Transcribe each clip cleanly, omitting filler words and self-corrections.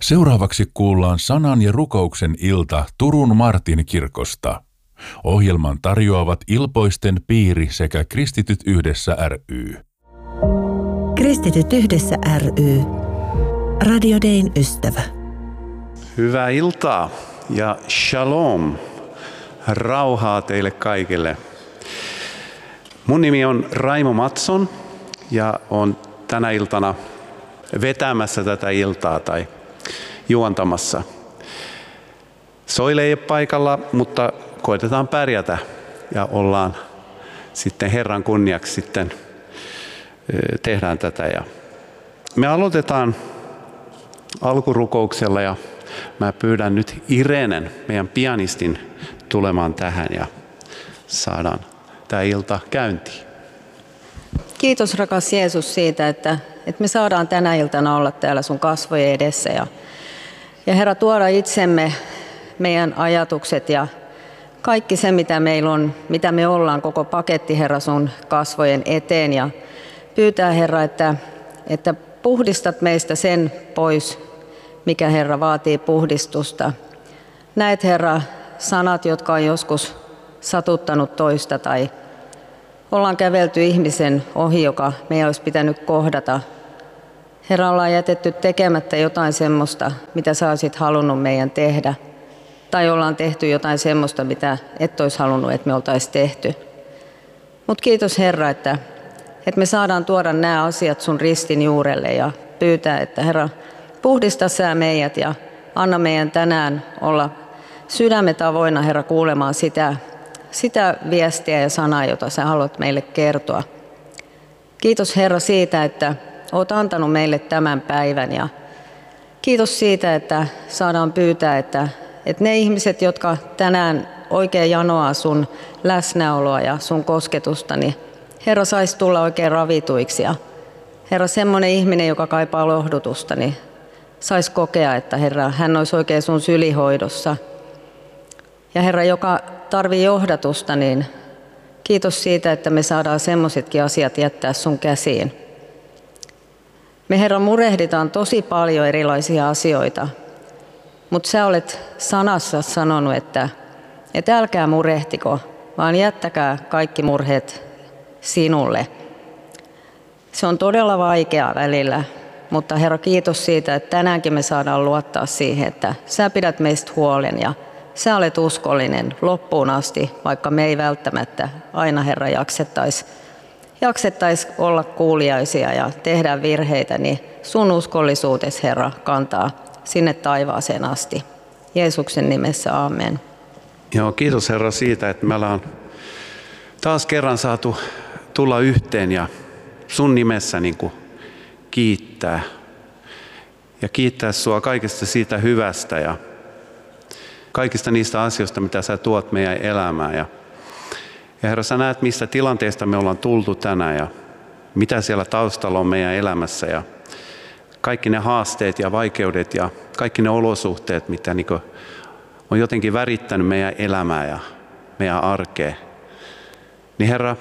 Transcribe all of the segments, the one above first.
Seuraavaksi kuullaan sanan ja rukouksen ilta Turun Martin kirkosta. Ohjelman tarjoavat Ilpoisten piiri sekä Kristityt yhdessä ry. Kristityt yhdessä ry. Radio Dayn ystävä. Hyvää iltaa ja shalom. Rauhaa teille kaikille. Mun nimi on Raimo Matson ja olen tänä iltana vetämässä tätä iltaa tai juontamassa. Soile ei ole paikalla, mutta koitetaan pärjätä ja ollaan sitten Herran kunniaksi sitten tehdään tätä. Ja me aloitetaan alkurukouksella ja mä pyydän nyt Irenen, meidän pianistin, tulemaan tähän ja saadaan tämä ilta käyntiin. Kiitos rakas Jeesus siitä, että me saadaan tänä iltana olla täällä sun kasvojen edessä ja Herra tuoda itsemme, meidän ajatukset ja kaikki se mitä meillä on, mitä me ollaan, koko paketti Herra sun kasvojen eteen ja pyytää Herra, että puhdistat meistä sen pois, mikä Herra vaatii puhdistusta. Näet Herra sanat, jotka on joskus satuttanut toista tai ollaan kävelty ihmisen ohi, joka meidän olisi pitänyt kohdata. Herra, ollaan jätetty tekemättä jotain semmoista, mitä sä olisit halunnut meidän tehdä. Tai ollaan tehty jotain semmoista, mitä et olisi halunnut, että me oltaisiin tehty. Mutta kiitos Herra, että me saadaan tuoda nämä asiat sun ristin juurelle ja pyytää, että Herra, puhdista sä meidät ja anna meidän tänään olla sydämet avoinna, Herra, kuulemaan sitä viestiä ja sanaa, jota sä haluat meille kertoa. Kiitos Herra siitä, että oot antanut meille tämän päivän ja kiitos siitä, että saadaan pyytää, että ne ihmiset, jotka tänään oikein janoaa sun läsnäoloa ja sun kosketusta, niin Herra saisi tulla oikein ravituiksi ja Herra semmoinen ihminen, joka kaipaa lohdutusta, niin saisi kokea, että Herra, hän olisi oikein sun sylihoidossa. Ja Herra, joka tarvii johdatusta, niin kiitos siitä, että me saadaan semmoisetkin asiat jättää sun käsiin. Me Herra murehditaan tosi paljon erilaisia asioita, mutta sä olet sanassa sanonut, että älkää murehtiko, vaan jättäkää kaikki murheet sinulle. Se on todella vaikeaa välillä, mutta Herra, kiitos siitä, että tänäänkin me saadaan luottaa siihen, että sä pidät meistä huolen ja sä olet uskollinen loppuun asti, vaikka me ei välttämättä aina Herra jaksettaisi olla kuuliaisia ja tehdä virheitä, niin sun uskollisuutes Herra kantaa sinne taivaaseen asti. Jeesuksen nimessä, aamen. Joo, kiitos Herra siitä, että me ollaan taas kerran saatu tulla yhteen ja sun nimessä niin kuin kiittää. Ja kiittää sua kaikesta siitä hyvästä ja kaikista niistä asioista, mitä sä tuot meidän elämään. Ja Herra, sä näet, mistä tilanteesta me ollaan tultu tänään ja mitä siellä taustalla on meidän elämässä. Ja kaikki ne haasteet ja vaikeudet ja kaikki ne olosuhteet, mitä niin kuin on jotenkin värittänyt meidän elämää ja meidän arkea. Niin Herra,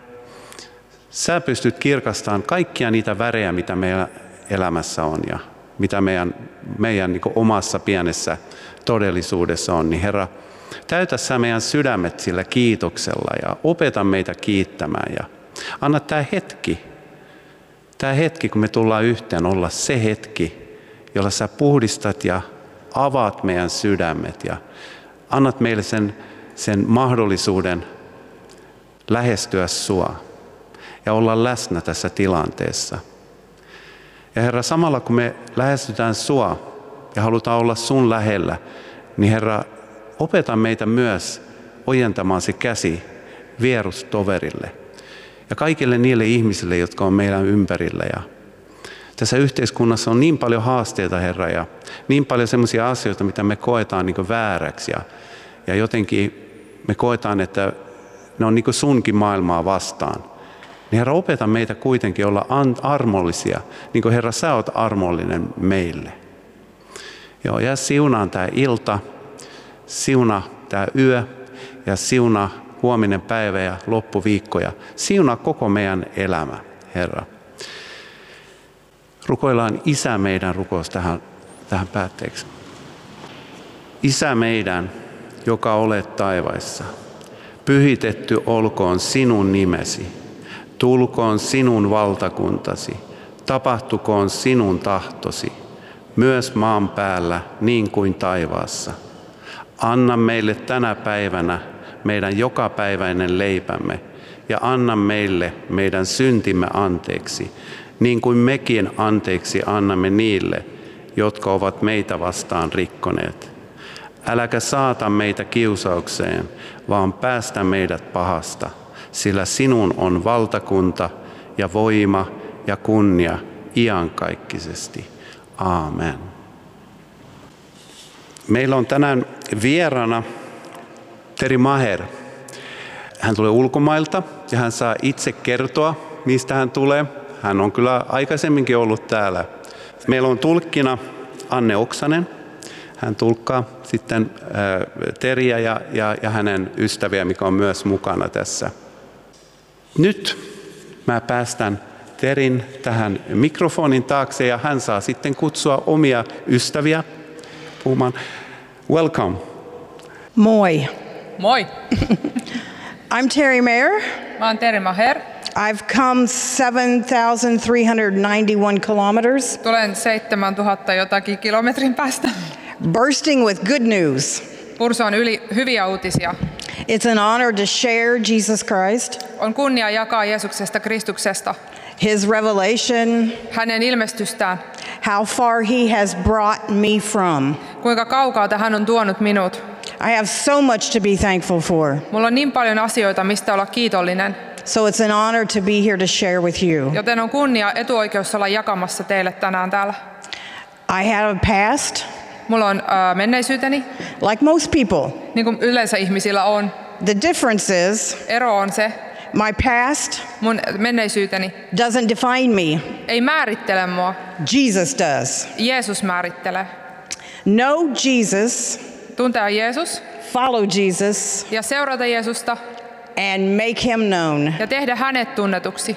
sä pystyt kirkastamaan kaikkia niitä värejä, mitä meidän elämässä on ja mitä meidän niin kuin omassa pienessä todellisuudessa on. Niin Herra, täytä sä meidän sydämet sillä kiitoksella ja opeta meitä kiittämään. Ja anna tämä hetki, kun me tullaan yhteen, olla se hetki, jolla sä puhdistat ja avaat meidän sydämet ja annat meille sen mahdollisuuden lähestyä sua ja olla läsnä tässä tilanteessa. Ja Herra, samalla kun me lähestytään sua ja halutaan olla sun lähellä, niin Herra, opeta meitä myös ojentamaan se käsi vierustoverille ja kaikille niille ihmisille, jotka on meidän ympärillä. Ja tässä yhteiskunnassa on niin paljon haasteita, Herra, ja niin paljon sellaisia asioita, mitä me koetaan niin kuin vääräksi. Ja jotenkin me koetaan, että ne on niin kuin sunkin maailmaa vastaan. Niin Herra, opeta meitä kuitenkin olla armollisia, niin kuin Herra, sä oot armollinen meille. Joo, ja siunaan tämä ilta, siunaa tämä yö ja siunaa huominen päivä ja loppuviikko ja siunaa koko meidän elämä, Herra. Rukoillaan Isä meidän rukous tähän päätteeksi. Isä meidän, joka olet taivaissa, pyhitetty olkoon sinun nimesi, tulkoon sinun valtakuntasi, tapahtukoon sinun tahtosi, myös maan päällä niin kuin taivaassa. Anna meille tänä päivänä meidän jokapäiväinen leipämme ja anna meille meidän syntimme anteeksi, niin kuin mekin anteeksi annamme niille, jotka ovat meitä vastaan rikkoneet. Äläkä saata meitä kiusaukseen, vaan päästä meidät pahasta, sillä sinun on valtakunta ja voima ja kunnia iankaikkisesti. Aamen. Meillä on tänään vieraana Teri Maher. Hän tulee ulkomailta ja hän saa itse kertoa, mistä hän tulee. Hän on kyllä aikaisemminkin ollut täällä. Meillä on tulkkina Anne Oksanen. Hän tulkkaa sitten Teriä ja hänen ystäviä, mikä on myös mukana tässä. Nyt mä päästän Terin tähän mikrofonin taakse ja hän saa sitten kutsua omia ystäviä puhumaan. Welcome. Moi. Moi. I'm Terry Mayer. Mä oon Teri Maher. I've come 7,391 kilometers, Tulen 7000 jotakin kilometrin päästä. bursting with good news. Pursoon yli hyviä uutisia. It's an honor to share Jesus Christ, On kunnia jakaa Jeesuksesta Kristuksesta, His revelation, hänen ilmestystään, how far He has brought me from. kuinka kaukaa hän on tuonut minut. I have so much to be thankful for. Mulla on niin paljon asioita, mistä olla kiitollinen, So it's an honor to be here to share with you. joten on kunnia etuoikeus olla jakamassa teille tänään täällä. I have a past, Mulla on menneisyyteni, like most people. niin kuin yleensä ihmisillä on. The difference is Ero on se, my past mun menneisyyteni doesn't define me. ei määrittele mua. Jesus does. Jeesus määrittelee. Know Jesus, Tuntea Jeesus follow Jesus, ja seurata Jeesusta and make Him known. ja tehdä hänet tunnetuksi.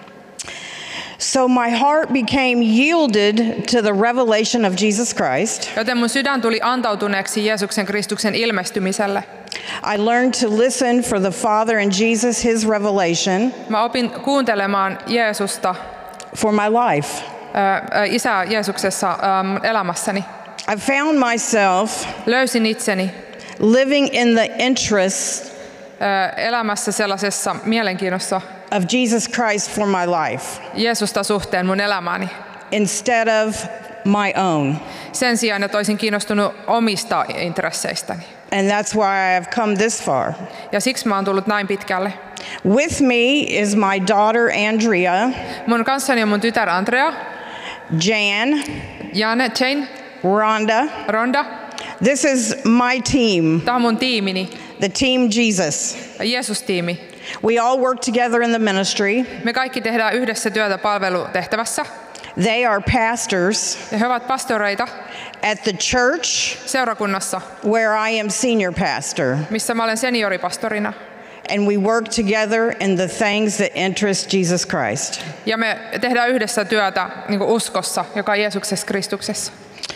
So my heart became yielded to the revelation of Jesus Christ. Joten mun sydän tuli antautuneeksi Jeesuksen Kristuksen ilmestymiselle. I learned to listen for the Father and Jesus, His revelation Mä opin kuuntelemaan Jeesusta, for my life. Isää Jeesuksessa elämässäni. I found myself Löysin itseni living in the interest elämässä sellaisessa mielenkiinnossa of Jesus Christ for my life Jeesusta suhteen mun elämääni. instead of my own. Sen sijaan, että olisin kiinnostunut omista intresseistäni. And that's why I have come this far. Ja siksi mä oon tullut näin pitkälle. With me is my daughter Andrea, Mun kanssani on mun tytär Andrea, Jan, Jane, Jane, Rhonda. Rhonda. This is my team, Tämä on mun tiimini, the Team Jesus. Jeesus-tiimi. We all work together in the ministry. Me kaikki tehdään yhdessä työtä palvelutehtävässä. They are pastors Ja he ovat pastoreita at the church seurakunnassa, where I am senior pastor. missä mä olen senioripastorina. And we work together in the things that interest Jesus Christ. Ja me tehdään yhdessä työtä niin kuin uskossa, joka on Jeesuksessa Kristuksessa.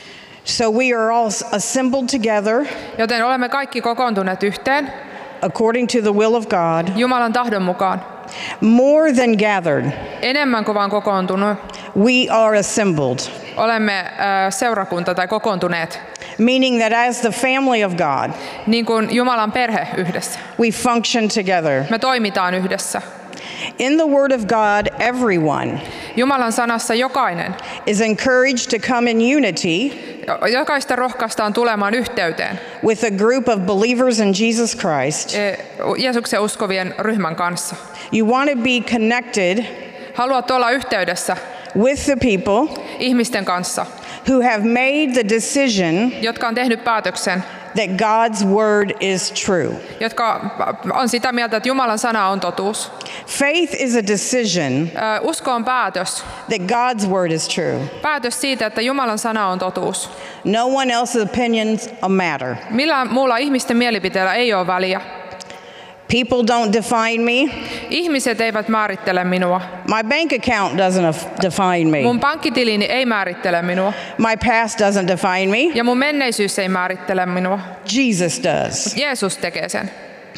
So we are all assembled together Joten olemme kaikki kokoontuneet yhteen according to the will of God, Jumalan tahdon mukaan. more than gathered. Enemmän kuin vaan kokoontunut. We are assembled, Olemme seurakunta tai kokoontuneet, meaning that as the family of God, niin kuin Jumalan perhe yhdessä. we function together. Me toimitaan yhdessä. In the Word of God, everyone Jumalan sanassa jokainen, is encouraged to come in unity jokaista rohkaistaan tulemaan yhteyteen with a group of believers in Jesus Christ. Jeesuksen uskovien ryhmän kanssa. You want to be connected Haluat olla yhteydessä with the people ihmisten kanssa, who have made the decision jotka on tehnyt päätöksen, that God's Word is true. jotka on sitä mieltä, että Jumalan sana on totuus. Faith is a decision Usko on päätös. that God's Word is true. Päätös siitä, että Jumalan sana on totuus. No one else's opinions matter. Millään muulla ihmisten mielipiteellä ei ole väliä. People don't define me. Ihmiset eivät määrittele minua. My bank account doesn't define me. Mun pankkitilini ei määrittele minua. My past doesn't define me. Ja mun menneisyys ei määrittele minua. Jesus does. Jeesus tekee sen.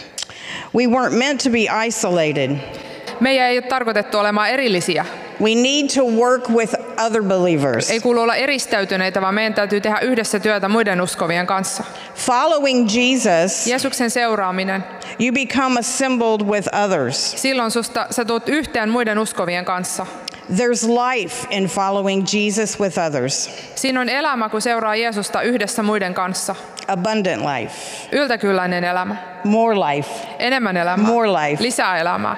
We weren't meant to be isolated. Meidän ei ole tarkoitettu olemaan erillisiä. We need to work with other believers. Ei kuulu olla eristäytyneitä, vaan meidän täytyy tehdä yhdessä työtä muiden uskovien kanssa. Following Jesus, Jeesuksen seuraaminen. you become assembled with others. Silloin sä tuut yhteen muiden uskovien kanssa. There's life in following Jesus with others. Siinä on elämä, kun seuraa Jeesusta yhdessä muiden kanssa. Abundant life. Yltäkylläinen elämä. More life. Enemmän elämää. More life. Lisää elämää.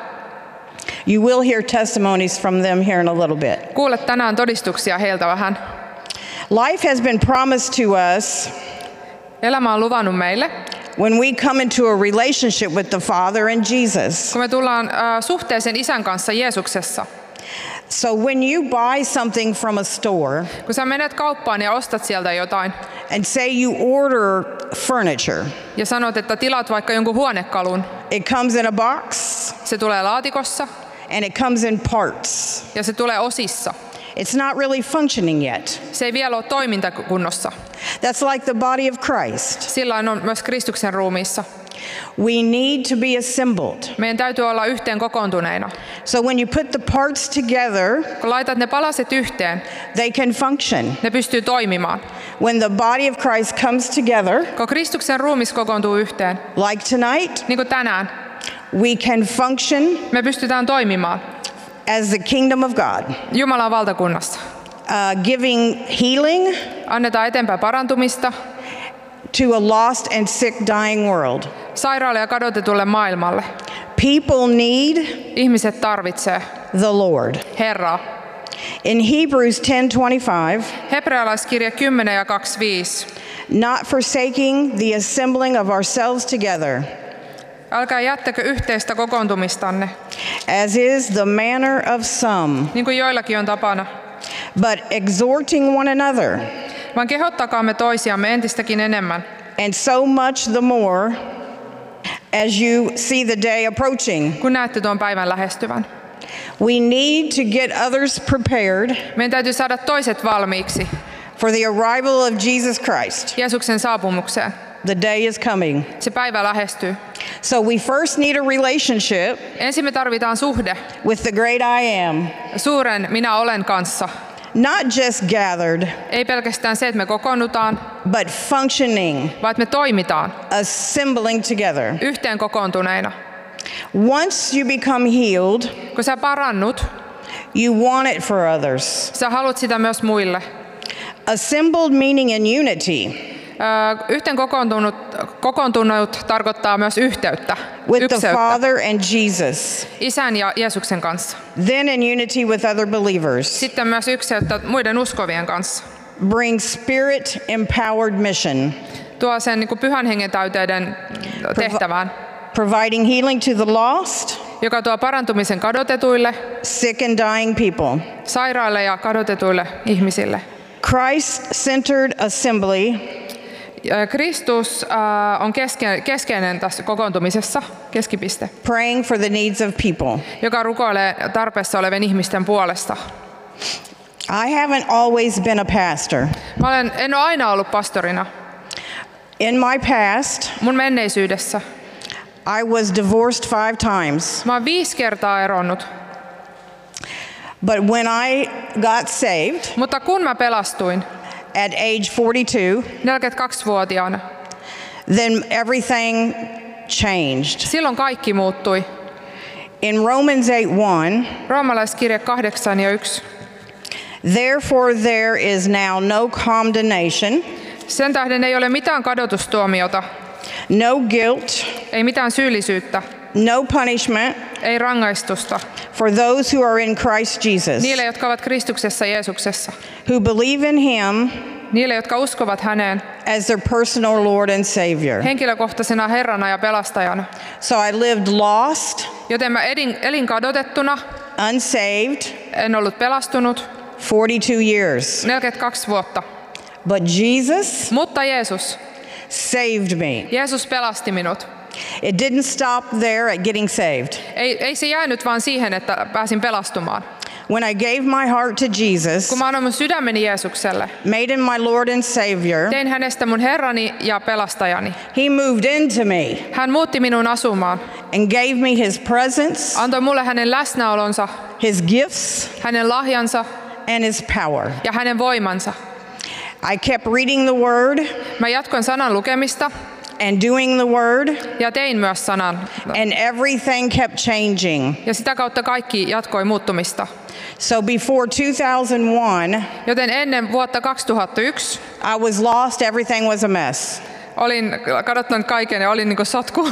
You will hear testimonies from them here in a little bit. Kuulet tänään todistuksia heiltä vähän. Life has been promised to us Elämä on luvannut meille, when we come into a relationship with the Father and Jesus. kun me tullaan suhteeseen Isän kanssa Jeesuksessa. So when you buy something from a store Kun sä menet kauppaan ja ostat sieltä jotain and say you order furniture, ja sanot, että tilaat vaikka jonkun huonekalun, it comes in a box se tulee laatikossa and it comes in parts. ja se tulee osissa. It's not really functioning yet. Se ei vielä ole toimintakunnossa. That's like the body of Christ. Sillain on myös Kristuksen ruumiissa. We need to be assembled. Meidän täytyy olla yhteen kokoontuneina. So when you put the parts together, Kun laitat ne palaset yhteen, they can function. ne pystyy toimimaan. When the body of Christ comes together, Kun Kristuksen ruumis kokoontuu yhteen, like tonight, niin kuin tänään, we can function me pystytään toimimaan as the kingdom of God, Jumalan valtakunnassa. giving healing Annetaan eteenpäin parantumista to a lost and sick dying world. sairaalle ja kadotetulle maailmalle. People need Ihmiset tarvitsee the Lord. Herraa. In Hebrews 10:25, Hebrealaiskirja 10 ja 25. not forsaking the assembling of ourselves together, Älkää jättäkö yhteistä kokoontumistanne, as is the manner of some, niin kuin joillakin on tapana, but exhorting one another, vaan kehottakaamme toisiamme entistäkin enemmän. and so much the more as you see the day approaching. Kun näette tuon päivän lähestyvän. We need to get others prepared Meidän täytyy saada toiset valmiiksi for the arrival of Jesus Christ. Jeesuksen saapumukseen. The day is coming. Se päivä lähestyy. So we first need a relationship Ensin me tarvitaan suhde with the great I am, suuren minä olen kanssa. not just gathered, Ei pelkästään se, että me kokoonnutaan, but functioning, vaan että me toimitaan assembling together. yhteen kokoontuneina. Once you become healed, Kun sä parannut, you want it for others. sä haluat sitä myös muille. Assembled meaning in unity Yhteen kokoontunut tarkoittaa myös yhteyttä, with the ykseyttä Father and Jesus. Isän ja Jeesuksen kanssa. Then in unity with other believers. Sitten myös ykseyttä muiden uskovien kanssa. Bring spirit empowered mission. Tuo sen niin kuin pyhän hengen täyteiden tehtävään, Providing healing to the lost, joka tuo parantumisen kadotetuille, sick and dying people. sairaille ja kadotetuille ihmisille. Christ-centered assembly Kristus on keskeinen tässä kokoontumisessa, keskipiste, praying for the needs of people. joka rukoilee tarpeessa olevien ihmisten puolesta. I haven't always been a pastor. En ole aina ollut pastorina. In my past, Mun menneisyydessä I was divorced 5 times. mä oon 5 kertaa eronnut, But when I got saved mutta kun mä pelastuin at age 42, 42-vuotiaana, then everything changed. silloin kaikki muuttui. In Romans 8:1, Roomalaiskirja 8 ja 1. therefore there is now no condemnation, Sen tähden ei ole mitään kadotustuomiota, no guilt, ei mitään syyllisyyttä, no punishment ei rangaistusta for those who are in Christ Jesus, niille, jotka ovat Kristuksessa Jeesuksessa, who believe in him niille, jotka uskovat häneen as their personal Lord and Savior. henkilökohtaisena Herrana ja pelastajana. So I lived lost, Joten mä elin kadotettuna, unsaved, en ollut pelastunut 42 years. 42 vuotta. But Jesus Mutta Jeesus saved me. Jeesus pelasti minut. It didn't stop there at getting saved. Ei se jäänyt vaan siihen, että pääsin pelastumaan. When I gave my heart to Jesus, Kun mä annoin mun sydämeni Jeesukselle, made him my Lord and Savior, tein hänestä mun Herrani ja pelastajani. he moved into me Hän muutti minun asumaan, and gave me his presence, antoi mulle hänen läsnäolonsa, his gifts, hänen lahjansa and his power. ja hänen voimansa. I kept reading the word Mä jatkoin sanan lukemista and doing the word, ja tein myös sanan. and everything kept changing. Ja sitä kautta kaikki jatkoi muuttumista. So before 2001, Joten ennen vuotta 2001 I was lost, everything was a mess. olin kadottanut kaiken ja olin niin kuin sotku.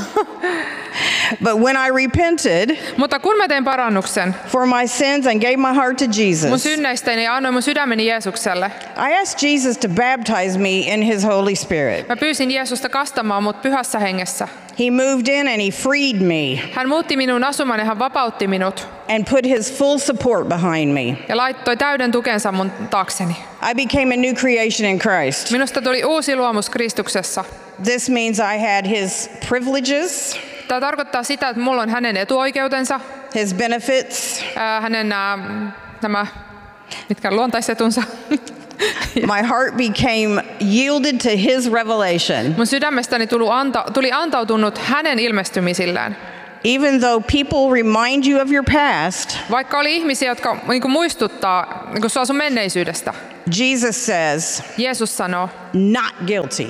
But when I repented Mutta kun mä tein parannuksen for my sins and gave my heart to mun Jesus, synneistäni ja annoin mun sydämeni Jeesukselle, I asked Jesus to baptize me in his Holy Spirit. mä pyysin Jeesusta kastamaan mut pyhässä hengessä. He moved in and he freed me Hän muutti minun asumaan ja hän vapautti minut and put his full support behind me. ja laittoi täyden tukensa mun taakseni. I became a new creation in Christ. Minusta tuli uusi luomus Kristuksessa. This means I had his privileges, Tämä tarkoittaa sitä, että mulla on hänen etuoikeutensa, his benefits. hänen nämä, mitkä luontaisetunsa. My heart became yielded to his revelation. Mun sydämestäni tuli antautunut hänen ilmestymisillään. Even though people remind you of your past, Vaikka oli ihmisiä, jotka muistuttaa sua sun menneisyydestä. Jesus says, Jeesus sanoo, not guilty.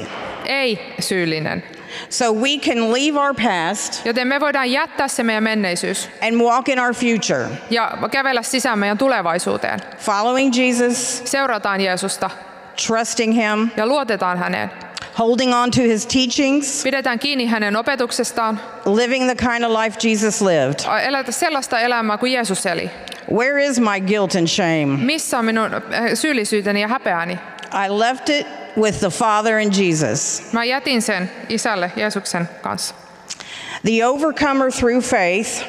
ei syyllinen. So we can leave our past Joten me voidaan jättää se meidän menneisyys and walk in our future, ja kävellä sisään meidän tulevaisuuteen. following Jesus, Seurataan Jeesusta trusting him, ja luotetaan häneen. holding on to his teachings, Pidetään kiinni hänen opetuksestaan. living the kind of life Jesus lived. Elätä sellaista elämää kuin Jeesus eli. Where is my guilt and shame? Missä on minun syyllisyyteni ja häpeäni? I left it with the Father and Jesus. Mä jätin sen isälle Jeesuksen kanssa. The overcomer through faith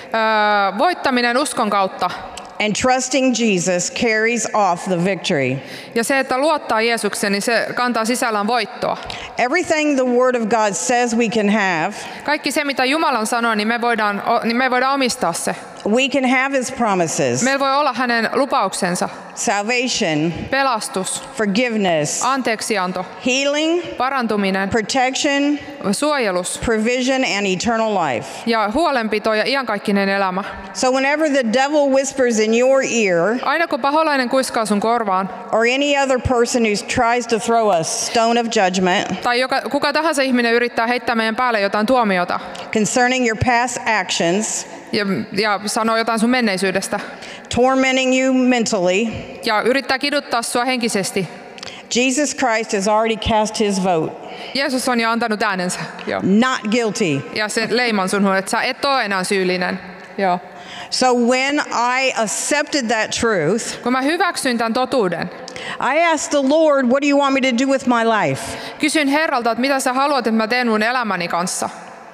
Voittaminen uskon kautta and trusting Jesus carries off the victory. ja se, että luottaa Jeesukseen, niin se kantaa sisällään voittoa. Everything the Word of God says we can have, Kaikki se, mitä Jumalan sanoo, niin me voidaan omistaa se. we can have his promises. Meillä voi olla hänen lupauksensa, Salvation, pelastus, forgiveness, anteeksianto, healing, parantuminen, protection, suojelus provision, and eternal life. ja huolenpito ja iankaikkinen elämä. So whenever the devil whispers in your ear, Aina kun paholainen kuiskaa sun korvaan, or any other person who tries to throw a stone of judgment tai kuka tahansa ihminen yrittää heittää meidän päälle jotain tuomiota concerning your past actions, ja sanoo jotain sun menneisyydestä tormenting you mentally, ja yrittää kiduttaa sua henkisesti, Jesus Christ has already cast his vote. Jeesus on jo antanut äänensä. Joo. Not guilty. Ja se leiman sun, että sä et ole enää syyllinen. Joo. So when I accepted that truth, Kun mä hyväksyin tämän totuuden, I asked the Lord, what do you want me to do with my life? kysyin Herralta, että mitä sä haluat, että mä teen mun elämäni kanssa.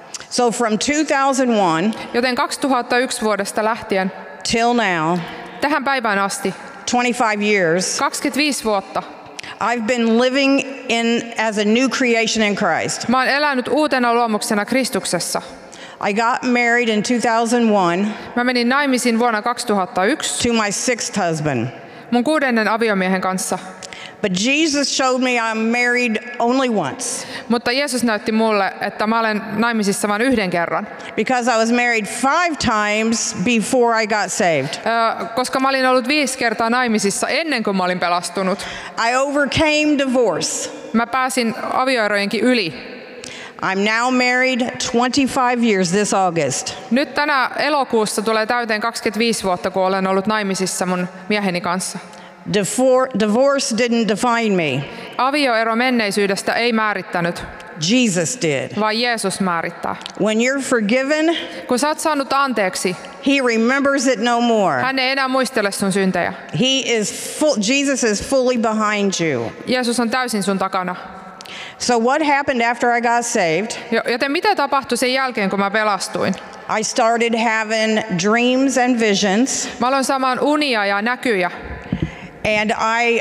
So from 2001 Joten 2001 vuodesta lähtien till now, tähän päivään asti, 25 years, 25 vuotta, I've been living as a new creation in Christ. mä oon elänyt uutena luomuksena Kristuksessa. I got married in 2001 Mä menin naimisiin vuonna 2001 to my sixth husband. mun 6. aviomiehen kanssa. But Jesus showed me I'm married only once Mutta Jeesus näytti mulle, että mä olen naimisissa vain yhden kerran. because I was married 5 times before I got saved. Koska mä olin ollut 5 kertaa naimisissa ennen kuin mä olin pelastunut. I overcame divorce. Mä pääsin avioerojenkin yli. I'm now married 25 years this August. Nyt tänä elokuussa tulee täyteen 25 vuotta, kun olen ollut naimisissa mun mieheni kanssa. Divorce didn't define me. Avioero menneisyydestä ei määrittänyt, Jesus did. vaan Jeesus määrittää. When you're forgiven, Kun sä oot saanut anteeksi, he remembers it no more. hän ei enää muistele sun syntejä. Jesus is fully behind you. Jeesus on täysin sun takana. So what happened after I got saved? Joten mitä tapahtui sen jälkeen, kun mä pelastuin? I started having dreams and visions, Mä aloin saamaan unia ja näkyjä. and I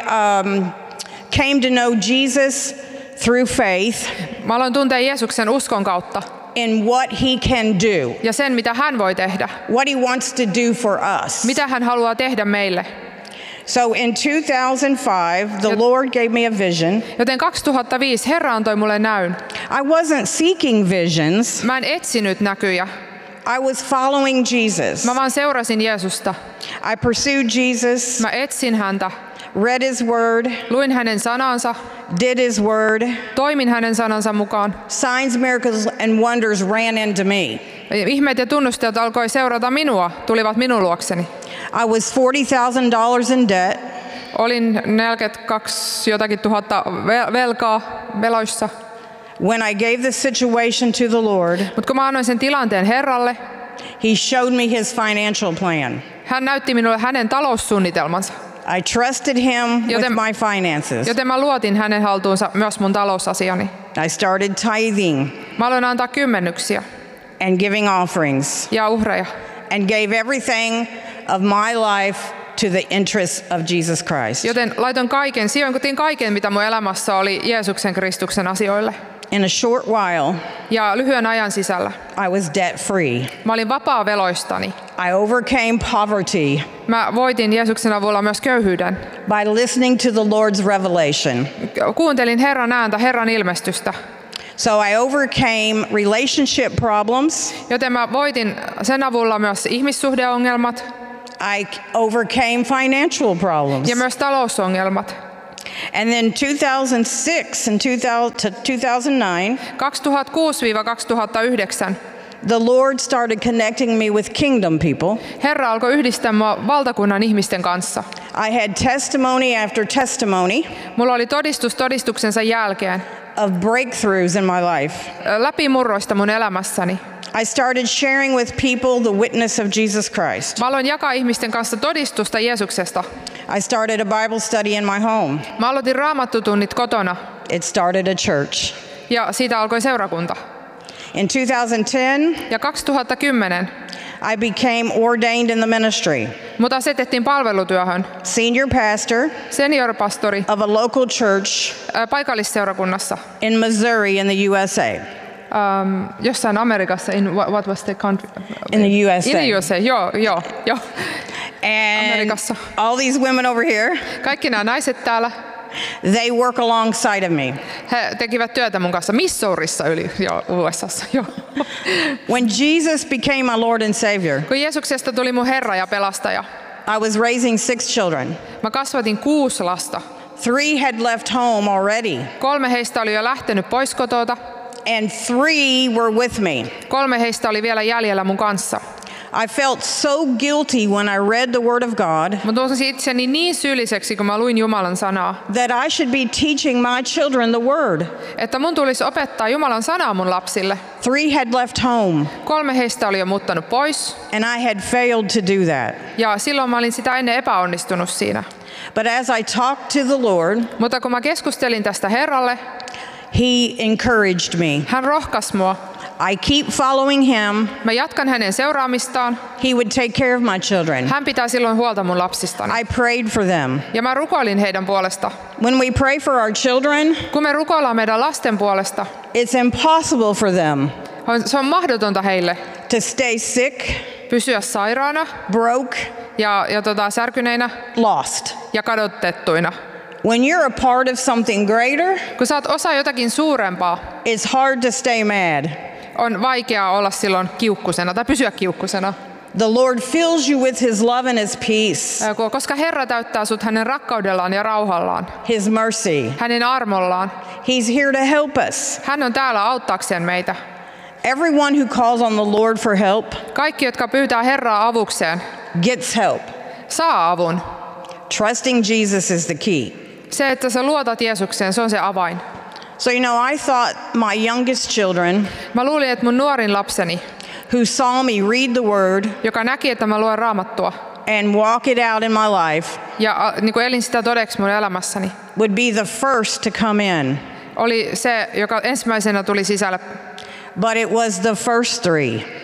came to know Jesus through faith. Mä aloin tuntea Jeesuksen uskon kautta. in what he can do, ja sen, mitä hän voi tehdä. what he wants to do for us. Mitä hän haluaa tehdä meille. So in 2005, the Lord gave me a vision. Joten 2005 Herra antoi mulle näyn. I wasn't seeking visions. Mä en etsinyt näkyjä. I was following Jesus. Mä vaan seurasin Jeesusta. I pursued Jesus, Mä etsin häntä. read his word, Luin hänen sanansa. did his word. Toimin hänen sanansa mukaan. Signs, miracles, and wonders ran into me. Ihmeet ja tunnustajat alkoi seurata minua, tulivat minun luokseni. I was $40,000 in debt. Olin 42 jotakin tuhatta veloissa. When I gave the situation to the Lord, Mutta kun mä annoin sen tilanteen Herralle, he showed me his financial plan. hän näytti minulle hänen taloussuunnitelmansa. I trusted him with Joten- my finances. Joten mä luotin hänen haltuunsa myös mun talousasiani. I started tithing Mä aloin antaa kymmennyksiä and giving offerings ja uhreja. and gave everything of my life to the interests of Jesus Christ. Joten laitoin kaiken, sijoitin kaiken, mitä mun elämässä oli Jeesuksen Kristuksen asioille. In a short while, Ja lyhyen ajan sisällä I was debt free. mä olin vapaa veloistani. I overcame poverty Mä voitin Jeesuksen avulla myös köyhyyden. by listening to the Lord's revelation. Kuuntelin Herran ääntä, Herran ilmestystä. So I overcame relationship problems. Joten mä voitin sen avulla myös ihmissuhdeongelmat I overcame financial problems. ja myös talousongelmat. And then 2006 and 2009, 2006-2009 the Lord started connecting me with kingdom people. Herra alkoi yhdistää mua valtakunnan ihmisten kanssa. I had testimony after testimony Mulla oli todistus todistuksensa jälkeen of breakthroughs in my life. läpimurroista mun elämässäni. I started sharing with people the witness of Jesus Christ. Mä aloin jakaa ihmisten kanssa todistusta Jeesuksesta. I started a Bible study in my home. Mä aloitin raamattutunnit kotona It started a church. ja siitä alkoi seurakunta. In 2010, Ja 2010 I became ordained in the ministry, mut asetettiin palvelutyöhön. senior pastor Seniorpastori of a local church paikallisseurakunnassa in Missouri in the USA. Jossain Amerikassa, what was the country? In the USA. In the USA, joo. And Amerikassa. all these women over here, Kaikki nämä naiset täällä, they work alongside of me. he tekivät työtä mun kanssa Missourissa USAssa. Joo. When Jesus became my Lord and Savior, Kun Jeesuksesta tuli mun Herra ja pelastaja, I was raising 6 children. mä kasvatin 6 lasta. 3 had left home already, 3 heistä oli jo lähtenyt pois kotota. and 3 were with me. 3 heistä oli vielä jäljellä mun kanssa. I felt so guilty when I read the Word of God Mä tunsin itseni niin syylliseksi, kun mä luin Jumalan sanaa, that I should be teaching my children the Word. että mun tulisi opettaa Jumalan sanaa mun lapsille. 3 had left home, 3 heistä oli jo muuttanut pois, and I had failed to do that. ja silloin mä olin sitä ennen epäonnistunut siinä. But as I talked to the Lord, Mutta kun mä keskustelin tästä Herralle, He encouraged me. hän rohkaisi mua. I keep following Him. Mä jatkan hänen seuraamistaan. He would take care of my children. Hän pitää silloin huolta mun lapsistani. I prayed for them. Ja mä rukoilin heidän puolesta. When we pray for our children, Kun me rukoillaan meidän lasten puolesta, it's impossible for them se on mahdotonta heille to stay sick, pysyä sairaana broke, ja särkyneinä lost. ja kadotettuina. When you're a part of something greater, Kun sä oot osa jotakin suurempaa, it's hard to stay mad. on vaikeaa olla silloin kiukkusena tai pysyä kiukkusena. The Lord fills you with His love and His peace, Koska Herra täyttää sut hänen rakkaudellaan ja rauhallaan, His mercy. hänen armollaan. He's here to help us. Hän on täällä auttaakseen meitä. Everyone who calls on the Lord for help Kaikki, jotka pyytää Herraa avukseen, gets help. saa avun. Trusting Jesus is the key. Se, että sä luotat Jeesukseen, se on se avain. So, you know, I thought my youngest children Mä luulin, että mun nuorin lapseni, who saw me read the Word joka näki, että mä luen Raamattua and walk it out in my life ja niin kuin elin sitä todeksi mun elämässäni, would be the first to come in. oli se, joka ensimmäisenä tuli sisälle. But it was the first 3.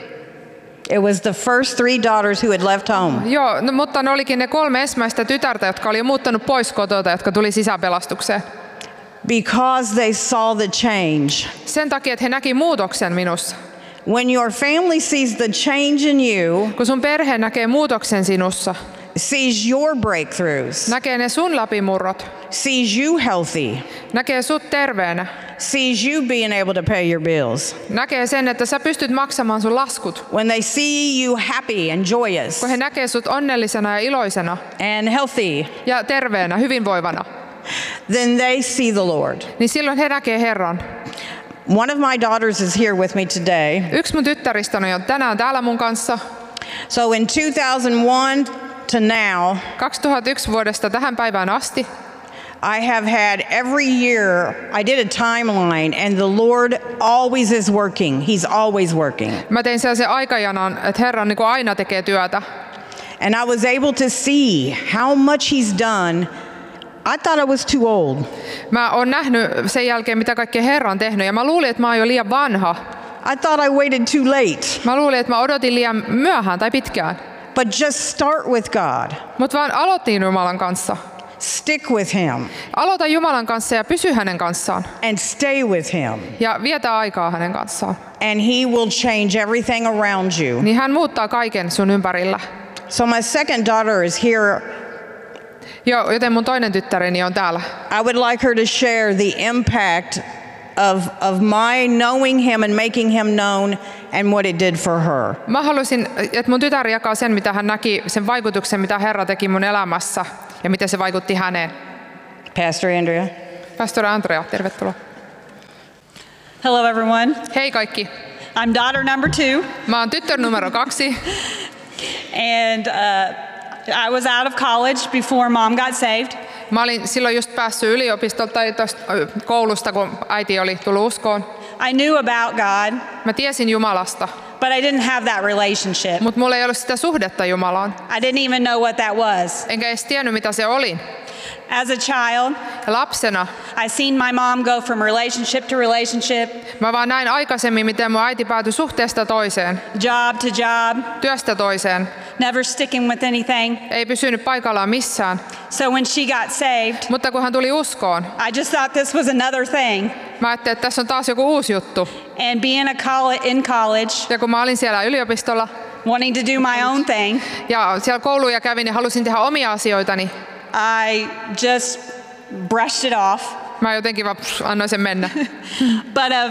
It was the first 3 daughters who had left home. Joo, no, mutta ne olikin ne 3 ensimmäistä tytärtä, jotka oli jo muuttanut pois kotota, jotka tuli sisäpelastukseen. Because they saw the change. Sen takia, että he näki muutoksen minussa. When your family sees the change in you, Kun sun perhe näkee muutoksen sinussa, sees your breakthroughs, näkee ne sun läpimurrot, sees you healthy, näkee sut terveenä, sees you being able to pay your bills, näkee sen, että sä pystyt maksamaan sun laskut. when they see you happy and joyous Kun he näkee sut onnellisena ja iloisena and healthy, ja terveenä, hyvinvoivana, then they see the Lord. niin silloin he näkee Herran. One of my daughters is here with me today. Yksi mun tyttäristäni on tänään täällä mun kanssa. So in 2001 to now, 2001 vuodesta tähän päivään asti I have had every year, I did a timeline, and the Lord always is working. He's always working. mä tein sellaisen aikajanan, että Herra niin kuin aina tekee työtä. And I was able to see how much He's done. I thought I was too old. Mä oon nähnyt sen jälkeen, mitä kaikkea Herra on tehnyt, ja mä luulin, että mä oon jo liian vanha. I thought I waited too late. Mä luulin, että mä odotin liian myöhään tai pitkään. But just start with God. Mutta vaan aloitin Jumalan kanssa. Stick with Him Aloita Jumalan kanssa ja pysy hänen kanssaan. and stay with Him. Ja vietä aikaa hänen kanssaan. And He will change everything around you. Niin hän muuttaa kaiken sun ympärillä. So my second daughter is here. Joten mun toinen tyttäreni on täällä. I would like her to share the impact of my knowing Him and making Him known and what it did for her. Mä haluaisin, että mun tytär jakaa sen, mitä hän näki, sen vaikutuksen, mitä Herra teki mun elämässä ja miten se vaikutti häneen. Pastor Andrea. Pastori Andrea, tervetuloa. Hello, everyone. Hei kaikki. I'm daughter number 2, Mä oon tyttö numero 2. and I was out of college before Mom got saved. Mä olin silloin just päässyt yliopistolta tai koulusta, kun äiti oli tullut uskoon. I knew about God, Mä tiesin Jumalasta, but I didn't have that relationship. mutta mulla ei ollut sitä suhdetta Jumalaan. I didn't even know what that was. Enkä edes tiennyt, mitä se oli. As a child, Ja lapsena I seen my mom go from relationship to relationship, mä vaan näin aikaisemmin, miten mun äiti päätyi suhteesta toiseen, job to job, työstä toiseen. never sticking with anything. Ei pysynyt paikallaan missään. So when she got saved, Mutta kun hän tuli uskoon, I just thought this was another thing. mä ajattelin, että tässä on taas joku uusi juttu. And being in college, Ja kun mä olin siellä yliopistolla wanting to do my own thing, ja siellä kouluja kävin ja halusin tehdä omia asioitani, I just brushed it off. mä jotenkin vaan annoin sen mennä. But of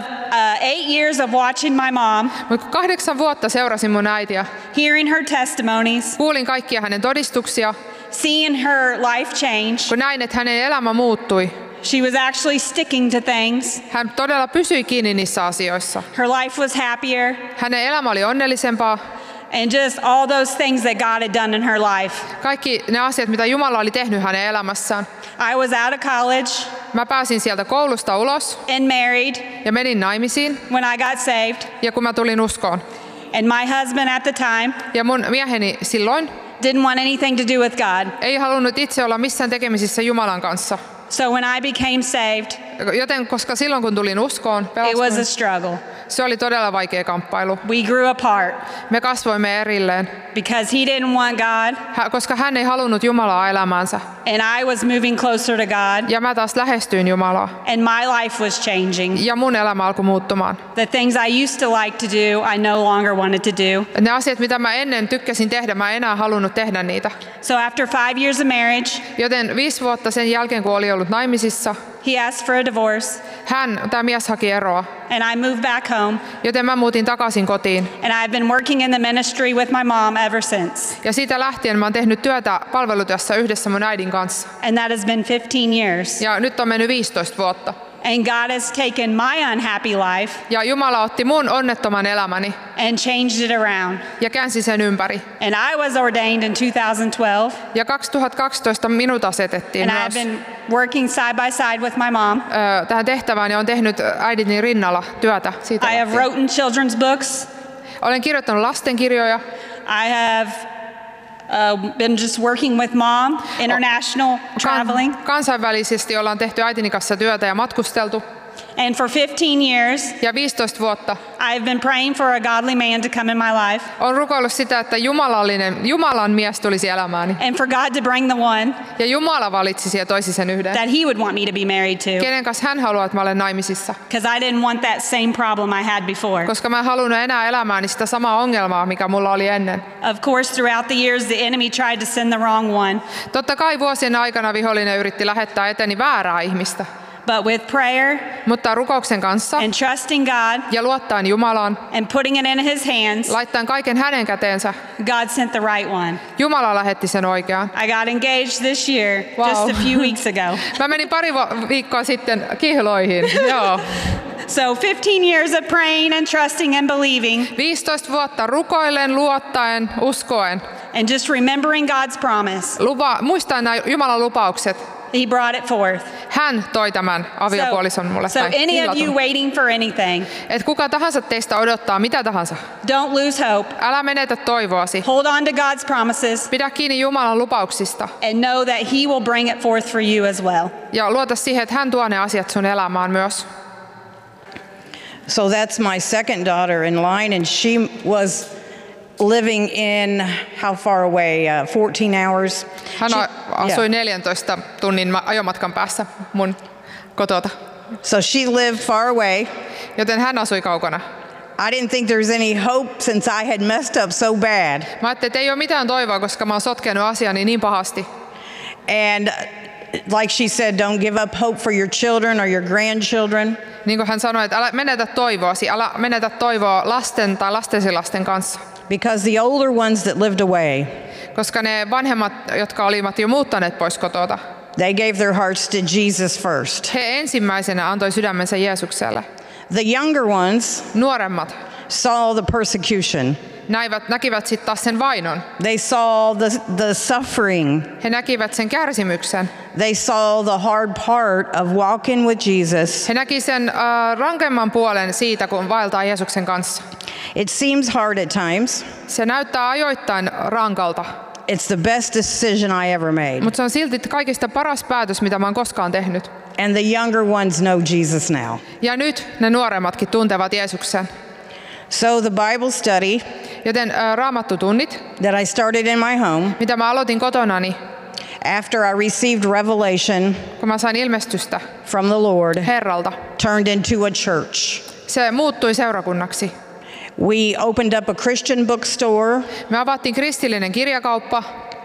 8 years of watching my mom, Mutta 8 vuotta seurasin mun äitiä. hearing her testimonies, Kuulin kaikkia hänen todistuksia, seeing her life change, kun näin, että hänen elämä muuttui. she was actually sticking to things. Hän todella pysyi kiinni niissä asioissa. Her life was happier, Hänen elämä oli onnellisempaa. and just all those things that God had done in her life. Kaikki ne asiat, mitä Jumala oli tehnyt hänen elämässään. I was out of college Mä pääsin sieltä koulusta ulos and married ja menin naimisiin. when I got saved. Ja kun mä tulin uskoon. And my husband at the time Ja mun mieheni silloin didn't want anything to do with God. ei halunnut itse olla missään tekemisissä Jumalan kanssa. So when I became saved, Joten koska silloin kun tulin uskoon, it was a pelastuin, struggle. se oli todella vaikea kamppailu. We grew apart Me kasvoimme erilleen, because he didn't want God, koska hän ei halunnut Jumalaa elämäänsä. and I was moving closer to God, Ja mä taas lähestyin Jumalaa. and my life was changing. Ja mun elämä alkoi muuttumaan. The things I used to like to do, I no longer wanted to do. Ne asiat, mitä mä ennen tykkäsin tehdä, mä en enää halunnut tehdä niitä. So after 5 years of marriage, Joten 5 vuotta sen jälkeen, kun oli ollut naimisissa, he asked for a divorce, tämä mies haki eroa. and I moved back home. Joten mä muutin takaisin kotiin. And I've been working in the ministry with my mom ever since. Ja siitä lähtien mä oon tehnyt työtä palvelutyössä yhdessä mun äidin kanssa. And that has been 15 years. Ja nyt on mennyt 15 vuotta. And God has taken my unhappy life Ja Jumala otti mun onnettoman elämäni and changed it around. ja käänsi sen ympäri. And I was ordained in 2012. Ja 2012 minut asetettiin And I've myös been working side by side with my mom. tähän tehtävään ja olen tehnyt äidini rinnalla työtä siitä I have lähtien. written children's books. Olen kirjoittanut lastenkirjoja. I have been just working with mom, international traveling. Kansainvälisesti ollaan tehty äitini kanssa työtä ja matkusteltu. And for 15 years, Ja 15 vuotta I've been praying for a godly man to come in my life on rukoillut sitä, että Jumalan mies tulisi elämääni. and for God to bring the one Ja Jumala valitsisi ja toisi sen yhden. that he would want me to be married to. Kenen kanssa hän haluaa, että mä olen naimisissa. Because I didn't want that same problem I had before. Koska mä en halunnut enää elämääni sitä samaa ongelmaa, mikä mulla oli ennen. Of course, throughout the years, the enemy tried to send the wrong one. Totta kai vuosien aikana vihollinen yritti lähettää eteeni väärää ihmistä. But with prayer Mutta rukouksen kanssa and trusting God ja luottaen Jumalaan, and putting it in his hands, laittaen kaiken hänen käteensä, God sent the right one. Jumala lähetti sen oikean. I got engaged this year, Wow. just a few weeks ago. Mä menin pari viikkoa sitten kihloihin. Joo. So 15 years of praying and trusting and believing 15 vuotta rukoillen, luottaen, uskoen. and just remembering God's promise. Muistaen nämä Jumalan lupaukset. He brought it forth. Hän toi tämän aviopuolison mulle. So any of you waiting for anything, Et kuka tahansa teistä odottaa mitä tahansa. don't lose hope. Älä menetä toivoasi. Hold on to God's promises Pidä kiinni Jumalan lupauksista. and know that he will bring it forth for you as well. Ja luota siihen, että hän tuo ne asiat sun elämään myös. So that's my second daughter in line, and she was living in, how far away? 14 hours. Hän She- asui yeah. 14 tunnin ajomatkan päässä mun kotota. So she lived far away. Joten hän asui kaukana. I didn't think there was any hope since I had messed up so bad. Mä ajattelin, että ei ole mitään toivoa, koska mä oon sotkenut asiani niin pahasti. And like she said, don't give up hope for your children or your grandchildren. Niin kuin hän sanoi, että älä menetä toivoasi, älä menetä toivoa lasten tai lastensi lasten kanssa. Because the older ones that lived away, Koska ne vanhemmat, jotka olivat jo muuttaneet pois kotota, they gave their hearts to Jesus first. he ensimmäisenä antoi sydämensä Jeesukselle. The younger ones Nuoremmat saw the persecution. näkivät sitten taas sen vainon. They saw the suffering. He näkivät sen kärsimyksen. They saw the hard part of walking with Jesus. He näki sen rankemman puolen siitä, kun vaeltaa Jeesuksen kanssa. It seems hard at times. Se näyttää ajoittain rankalta, It's the best decision I ever made. mutta se on silti kaikista paras päätös, mitä mä oon koskaan tehnyt. And the younger ones know Jesus now. Ja nyt ne nuoremmatkin tuntevat Jeesuksen. So the Bible study Joten raamattutunnit, that I started in my home mitä mä aloitin kotonani, after I received revelation kun mä sain ilmestystä from the Lord, Herralta, turned into a church. se muuttui seurakunnaksi. We opened up a Christian bookstore Me avattiin kristillinen kirjakauppa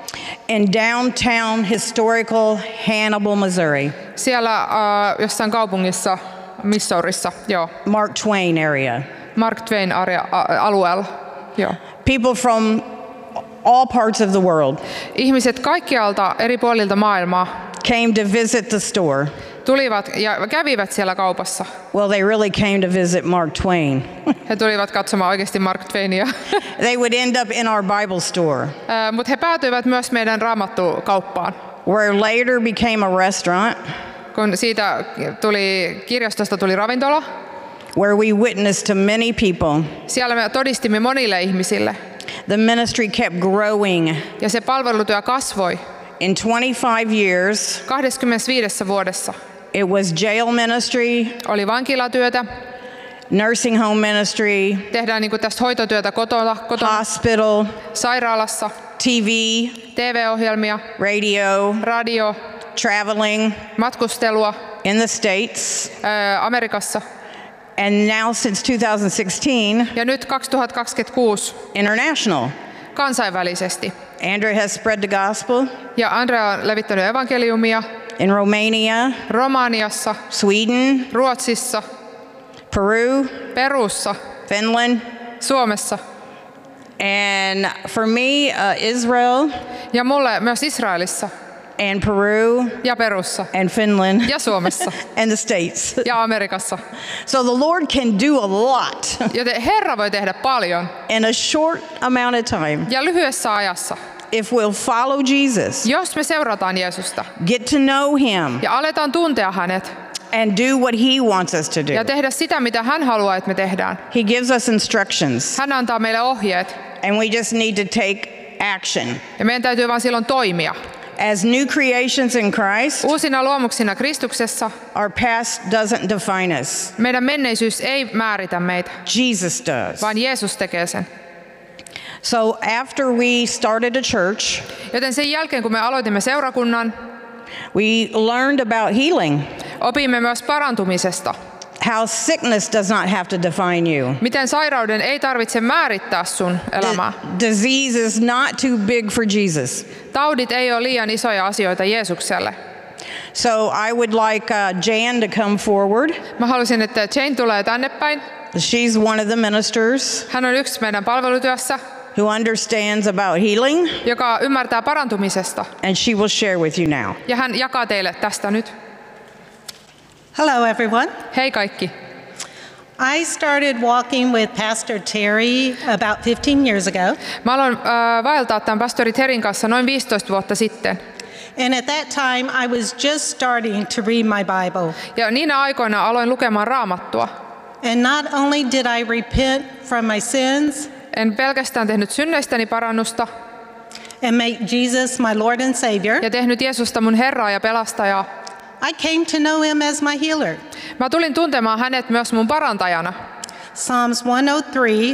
in downtown historical Hannibal, Missouri, siellä jossain kaupungissa, Missourissa, joo, Mark Twain area. Mark Twain alueella. Joo. People from all parts of the world Ihmiset kaikkialta eri puolilta maailmaa came to visit the store. tulivat ja kävivät siellä kaupassa. Well, they really came to visit Mark Twain. He tulivat katsomaan oikeasti Mark Twainia. They would end up in our Bible store, Mutta he päätyivät myös meidän raamattukauppaan. where later became a restaurant, Kun siitä kirjastosta tuli ravintola, where we witnessed to many people. siellä me todistimme monille ihmisille. The ministry kept growing. Ja se palvelutyö kasvoi. In 25 years, 25 vuodessa it was jail ministry, oli vankilatyötä, nursing home ministry, tehdään niin kuin tästä hoitotyötä kotona, hospital, sairaalassa, TV, TV-ohjelmia, radio, traveling matkustelua in the States. Amerikassa. And now since 2016, Ja nyt 2026 international. kansainvälisesti. Andrea has spread the gospel Ja Andrea on levittänyt evankeliumia in Romania, Romaniassa, Sweden, Ruotsissa, Peru, Perussa, Finland, Suomessa and for me, Israel ja mulle myös Israelissa and Peru ja Perussa and Finland ja Suomessa and the States. ja Amerikassa. So the Lord can do a lot Joten Herra voi tehdä paljon in a short amount of time ja lyhyessä ajassa. if we'll follow Jesus, Jos me seurataan Jeesusta get to know him, ja aletaan tuntea hänet and do what he wants us to ja do. tehdä sitä, mitä hän haluaa, että me tehdään. He gives us instructions, Hän antaa meille ohjeet and we just need to take action. ja meidän täytyy vaan silloin toimia. As new creations in Christ, Uusina luomuksina Kristuksessa our past doesn't define us. meidän menneisyys ei määritä meitä, Jesus does. vaan Jeesus tekee sen. So after we started a church, Joten sen jälkeen, kun me aloitimme seurakunnan, we learned about healing. opimme myös parantumisesta. How sickness does not have to define you. Miten sairauden ei tarvitse määrittää sun elämää. Disease is not too big for Jesus. Taudit ei ole liian isoja asioita Jeesukselle. So I would like Jan to come forward. Mä halusin, että Jane tulee tänne päin. She's one of the ministers Hän on yksi meidän palvelutyössä, who understands about healing, joka ymmärtää parantumisesta. and she will share with you now. Ja hän jakaa teille tästä nyt. Hello, everyone. Hei kaikki. I started walking with Pastor Terry about 15 years ago. Mä aloin vaeltaa tämän pastori Terin kanssa noin 15 vuotta sitten. And at that time, I was just starting to read my Bible. Ja niinä aikoina aloin lukemaan Raamattua. And not only did I repent from my sins En pelkästään tehnyt synneistäni parannusta and make Jesus my Lord and Savior, ja tehnyt Jeesusta mun Herraa ja pelastajaa. I came to know him as my healer. Mä tulin tuntemaan hänet myös mun parantajana. Psalms 103,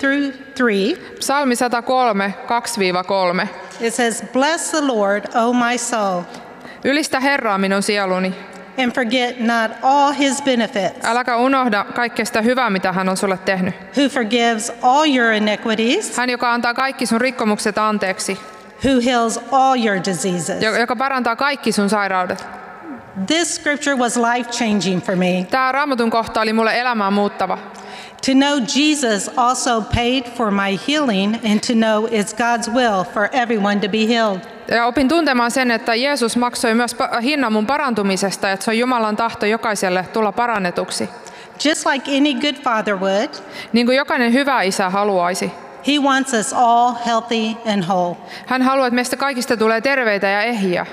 2-3. Psalmi 103, 2-3. It says, "Bless the Lord, O my soul, Ylistä Herraa minun sieluni. and forget not all his benefits, Äläkä unohda kaikkea sitä hyvää, mitä hän on sulle tehnyt. who forgives all your iniquities, Hän, joka antaa kaikki sun rikkomukset anteeksi. who heals all your diseases." Joka parantaa kaikki sun sairaudet. This scripture was life-changing for me. Tämä Raamatun kohta oli mulle elämää muuttava. To know Jesus also paid for my healing and to know it's God's will for everyone to be healed. Ja opin tuntemaan sen, että Jeesus maksoi myös hinnan mun parantumisesta, että se on Jumalan tahto jokaiselle tulla parannetuksi. Just like any good father would, Niin kuin jokainen hyvä isä haluaisi. he wants us all healthy and whole. Hän haluaa, että meistä kaikista tulee terveitä ja ehjiä.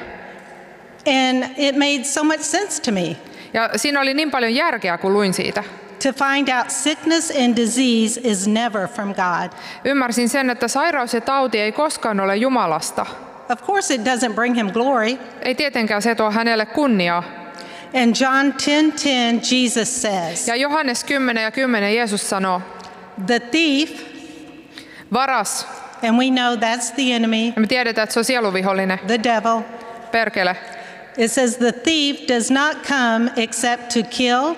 And it made so much sense to me Ja siinä oli niin paljon järkeä, kun luin siitä. to find out sickness and disease is never from God. Ymmärsin sen, että sairaus ja tauti ei koskaan ole Jumalasta. Of course it doesn't bring him glory. Ei tietenkään se tuo hänelle kunniaa. And John 10:10 Jesus says, Ja Johannes 10:10 Jeesus sanoo, "The thief," varas, and we know that's the enemy, ja me tiedetään, että se on sieluvihollinen, the devil. perkele. It says the thief does not come except to kill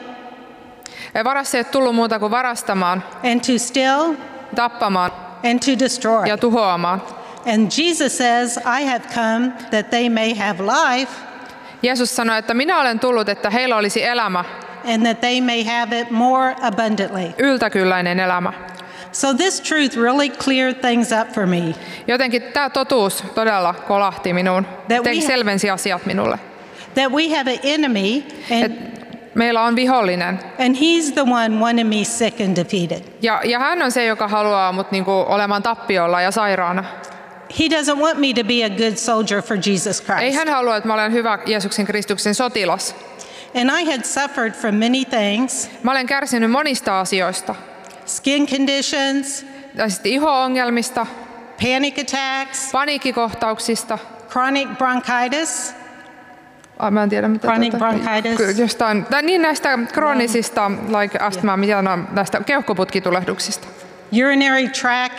Ja varas ei ole tullut muuta kuin varastamaan, and to steal tappamaan and to destroy. ja tuhoamaan. And Jesus says, "I have come that they may have life Jeesus sanoi, että minä olen tullut, että heillä olisi elämä, and that they may have it more abundantly." yltäkylläinen elämä. So this truth really cleared things up for me. Jotenkin tämä totuus todella kolahti minuun, selvensi asiat minulle. That we have an enemy Meillä on vihollinen. and he's the one wanting me sick and defeated. Ja hän on se, joka haluaa mut niinku olemaan tappiolla ja sairaana. He doesn't want me to be a good soldier for Jesus Ei Christ. hän halua, että mä olen hyvä Jeesuksen Kristuksen sotilas. And I had suffered from many things, Mä olen kärsinyt monista asioista. skin conditions, Ja sitten iho-ongelmista, panic attacks, paniikkikohtauksista. chronic bronchitis, Mä en tiedä mitä. Chronic bronchitis. Jostain, tai niin näistä kroonisista, like astma, mitä on, näistä keuhkoputkitulehduksista. urinary tract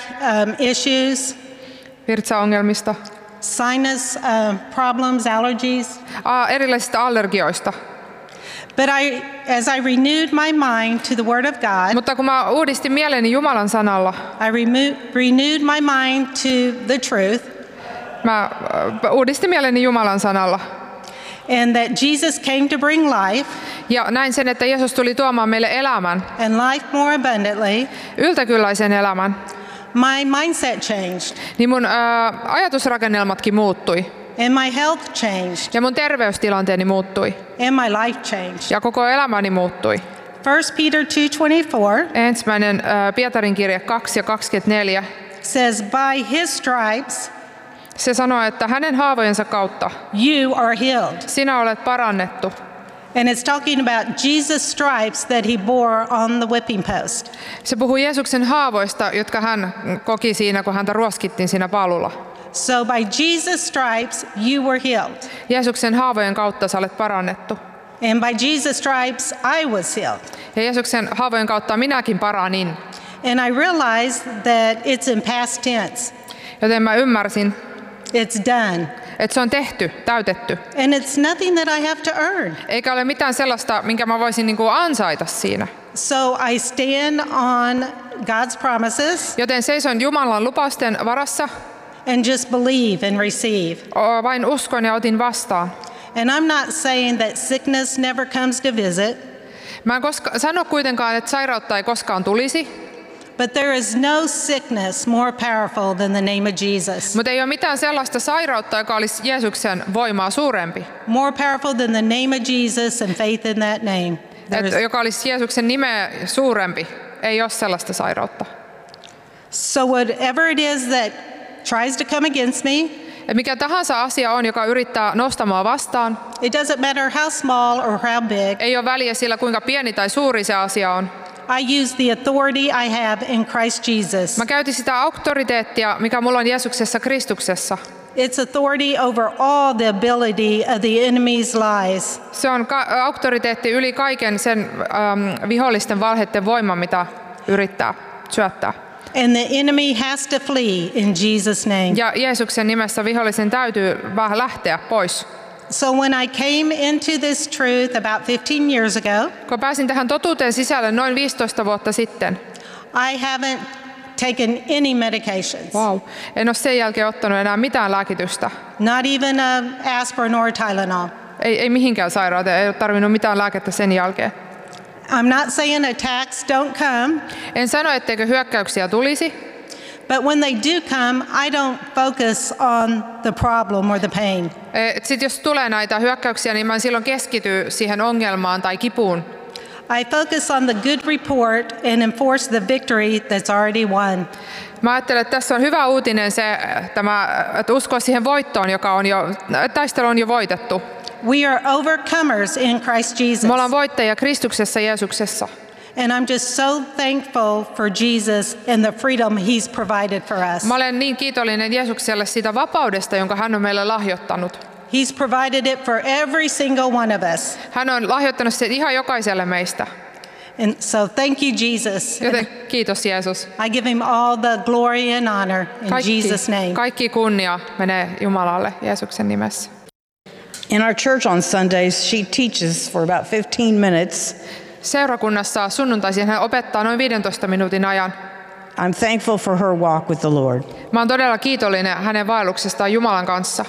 issues, Virtsaongelmista, sinus problems, allergies. erilaisista allergioista. But as I renewed my mind to the Word of God, Mutta kun mä uudistin mieleni Jumalan sanalla, I renewed my mind to the truth, mä uudistin mieleni Jumalan sanalla. and that Jesus came to bring life, Ja näin sen, että Jeesus tuli tuomaan meille elämän, and life more abundantly. yltäkylläisen elämän. My mindset changed, Niin mun ajatusrakennelmatkin muuttui. and my health changed, Ja mun terveystilanteeni muuttui. and my life changed. Ja koko elämäni muuttui. 1 Peter 2:24 Ensimmäinen Pietarin kirje 2:24. says, "By his stripes Se sanoo, että hänen haavojensa kautta you are healed." sinä olet parannettu. And it's talking about Jesus' stripes that he bore on the whipping post. Se puhuu Jeesuksen haavoista, jotka hän koki siinä, kun häntä ruoskittiin siinä paalulla. So by Jesus' stripes you were healed. Jeesuksen haavojen kautta sä olet parannettu. And by Jesus' stripes I was healed. Ja Jeesuksen haavojen kautta minäkin paranin. And I realized that it's in past tense. Joten mä ymmärsin, It's done. että se on tehty, täytetty. And it's nothing that I have to earn. Eikä ole mitään sellaista, minkä mä voisin niin kuin ansaita siinä. So I stand on God's promises Joten seison Jumalan lupausten varassa, and just believe and receive. vain uskon ja otin vastaan. And I'm not saying that sickness never comes to visit, Mä en sano kuitenkaan, että sairautta ei koskaan tulisi, but there is no sickness more powerful than the name of Jesus. mutta ei ole mitään sellaista sairautta, joka olisi Jeesuksen voimaa suurempi. More powerful than the name of Jesus and faith in that name. Joka olisi Jeesuksen nimeä suurempi. Ei ole sellaista sairautta. So whatever it is that tries to come against me, Et mikä tahansa asia on, joka yrittää nostamaan vastaan, it doesn't matter how small or how big, ei ole väliä sillä, kuinka pieni tai suuri se asia on. I use the authority I have in Christ Jesus. Mä käytin sitä auktoriteettia, mikä mulla on Jeesuksessa Kristuksessa. It's authority over all the ability of the enemy's lies. Se on auktoriteetti yli kaiken sen vihollisten valheiden voima, mitä yrittää syöttää. And the enemy has to flee in Jesus' name. Ja Jeesuksen nimessä vihollisen täytyy vähän lähteä pois. So when I came into this truth about 15 years ago, Kun pääsin tähän totuuteen sisälle noin 15 vuotta sitten, I haven't taken any medications. wow, en ole sen jälkeen ottanut enää mitään lääkitystä. Not even aspirin or Tylenol. Ei mihinkään sairauteen, ei ole tarvinnut mitään lääkettä sen jälkeen. I'm not saying attacks don't come, En sano, etteikö hyökkäyksiä tulisi, but when they do come, I don't focus on the problem or the pain. Sitten jos tulee näitä hyökkäyksiä, niin mä en silloin keskity siihen ongelmaan tai kipuun. I focus on the good report and enforce the victory that's already won. Mä ajattelen, että tässä on hyvä uutinen se, että uskoa siihen voittoon, joka on jo, taistelu on jo voitettu. We are overcomers in Christ Jesus. Me ollaan voittajia Kristuksessa Jeesuksessa. And I'm just so thankful for Jesus and the freedom he's provided for us. Mä olen niin kiitollinen Jeesukselle siitä vapaudesta, jonka hän on meille lahjoittanut. He's provided it for every single one of us. Hän on lahjoittanut sen ihan jokaiselle meistä. And so thank you, Jesus. Joten kiitos Jeesus. I give him all the glory and honor in Jesus' name. Kaikki kunnia menee Jumalalle Jeesuksen nimessä. In our church on Sundays, she teaches for about 15 minutes. Seurakunnassa sunnuntaisin hän opettaa noin 15 minuutin ajan. I'm thankful for her walk with the Lord. Mä oon todella kiitollinen hänen vaelluksestaan Jumalan kanssa.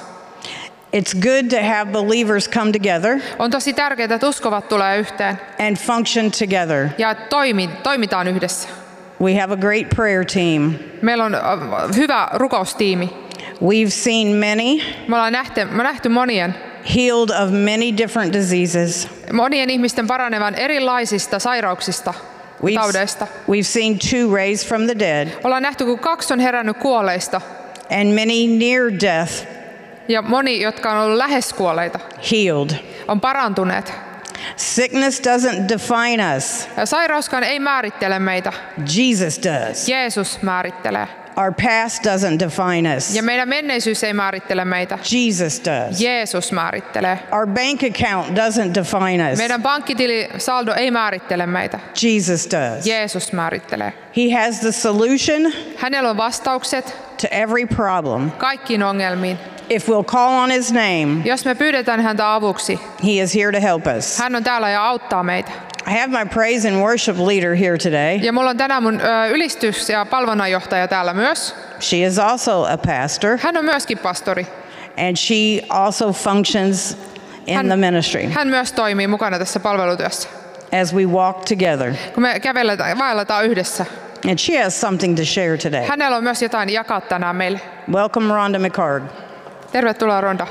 It's good to have believers come together On tosi tärkeää, että uskovat tulee yhteen and function together. ja toimitaan yhdessä. We have a great prayer team. Meillä on hyvä rukoustiimi. We've seen many Me ollaan nähty monien healed of many different diseases. ihmisten paranevan erilaisista sairauksista, taudeista. We've seen 2 raised from the dead Ollaan nähty, kun 2 on herännyt kuolleista and many near death ja moni, jotka on ollut lähes kuolleita, healed. on parantuneet. Sickness doesn't define us. Sairauskaan ei määrittele meitä. Jesus does. Jeesus määrittelee. Our past doesn't define us. Ja meidän menneisyys ei määrittele meitä. Jesus does. Jeesus määrittelee. Our bank account doesn't define us. Meidän pankkitilisaldo ei määrittele meitä. Jesus does. Jeesus määrittelee. He has the solution Hänellä on vastaukset to every problem. kaikkiin ongelmiin. If we'll call on his name, Jos me pyydetään häntä avuksi, he is here to help us. hän on täällä ja auttaa meitä. I have my praise and worship leader here today. Ja mulla on tänään mun ylistys- ja palvonnanjohtaja täällä myös. She is also a pastor, Hän on myöskin pastori. and she also functions in the ministry Hän myös toimii mukana tässä palvelutyössä. as we walk together. Kun me vaelletaan yhdessä. And she has something to share today. Hänellä on myös jotain jakaa tänään meille. Welcome, Rhonda McCard. Tervetuloa Ronda.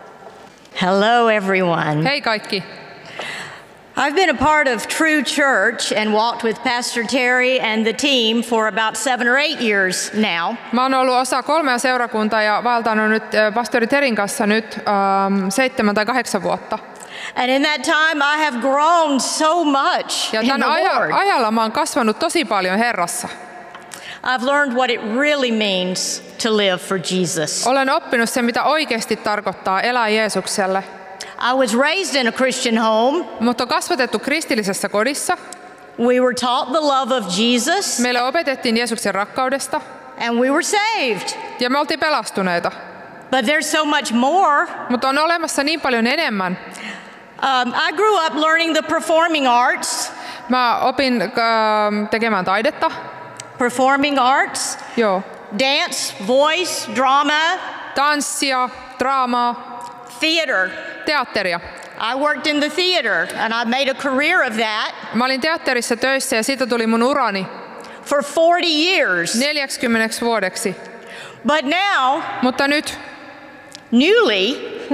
Hello, everyone. Hei kaikki. I've been a part of True Church and walked with Pastor Terry and the team for about 7 or 8 years now. Mä oon ollut osa 3 seurakuntaa ja vaeltanut nyt pastori Terin kanssa nyt 7 tai 8 vuotta. And in that time I have grown so much Ja in tämän the Lord. ajalla mä oon kasvanut tosi paljon Herrassa. I've learned what it really means to live for Jesus. Olen oppinut sen, mitä oikeasti tarkoittaa elää Jeesukselle. I was raised in a Christian home. Mutta on kasvatettu kristillisessä kodissa. We were taught the love of Jesus. Meille opetettiin Jeesuksen rakkaudesta. And we were saved. Ja me oltiin pelastuneita. But there's so much more. Mutta on olemassa niin paljon enemmän. I grew up learning the performing arts. Mä opin tekemään taidetta. Performing arts. Joo. Dance, voice, drama. Tanssia, draamaa. Theater. Teatteria. I worked in the theater and I made a career of that. Mä olin teatterissa töissä ja siitä tuli mun urani. For 40 years. 40 vuodeksi. But now. Mutta nyt. Newly.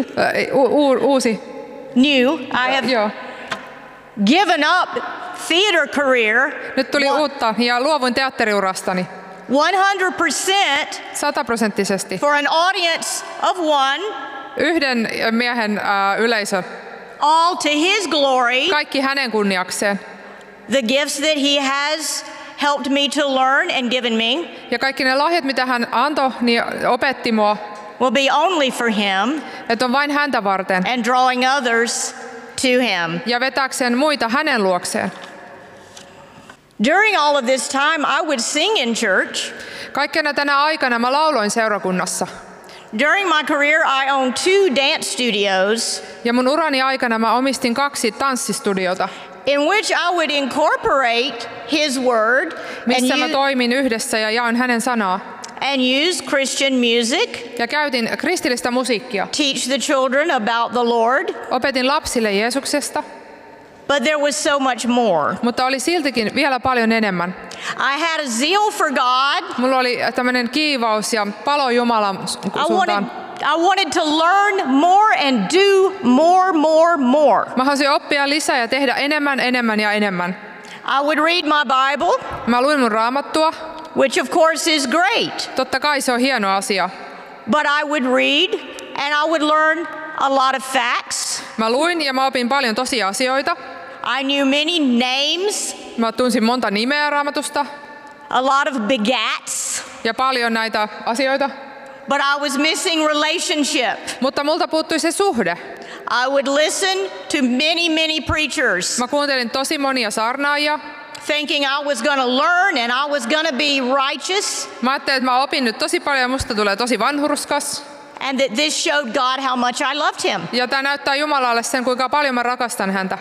Uusi. New. I have given up theater career. Nyt tuli uutta ja luovuin teatteriurastani. 100%. 100%. For an audience of one. Yhden miehen yleisö. All to his glory. Kaikki hänen kunniakseen. The gifts that he has helped me to learn and given me. Ja kaikki ne lahjat, mitä hän antoi, niin opetti mua. Will be only for him. Että on vain häntä varten. And drawing others to him. Ja vetääkseen muita hänen luokseen. During all of this time, I would sing in church. Kaikkena tänä aikana mä lauloin seurakunnassa. During my career, I owned 2 dance studios. Ja mun urani aikana mä omistin 2 tanssistudiota. In which I would incorporate his word. Missä mä toimin yhdessä ja jaoin hänen sanaa. And use Christian music. Ja käytin kristillistä musiikkia. Teach the children about the Lord. Opetin lapsille Jeesuksesta. But there was so much more. Mutta oli siltikin vielä paljon enemmän. I had a zeal for God. Mulla oli tämmöinen kiivaus ja palo Jumalan suuntaan. I wanted to learn more and do more. Mä halusin oppia lisää ja tehdä enemmän ja enemmän. I would read my Bible. Mä luin mun raamattua. Which of course is great. Totta kai se on hieno asia. But I would read and I would learn a lot of facts. Mä luin ja mä opin paljon tosiasioita. I knew many names. Mä tunsin monta nimeä raamatusta. A lot of begats. Ja paljon näitä asioita. But I was missing relationship. Mutta multa puuttui se suhde. I would listen to many preachers. Mä kuuntelin tosi monia saarnaajia. Thinking I was going to learn and I was going to be righteous. Mä ajattelin, että mä opin nyt tosi paljon ja musta tulee tosi vanhurskas. And that this showed God how much I loved him. Ja tää näyttää Jumalalle sen, kuinka paljon mä rakastan häntä.